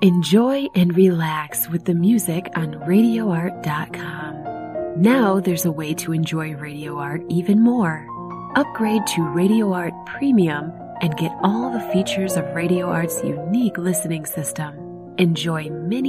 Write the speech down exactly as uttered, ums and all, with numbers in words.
Enjoy and relax with the music on radio art dot com. Now there's a way to enjoy Radio Art even more. Upgrade to Radio Art Premium and get all the features of Radio Art's unique listening system. Enjoy many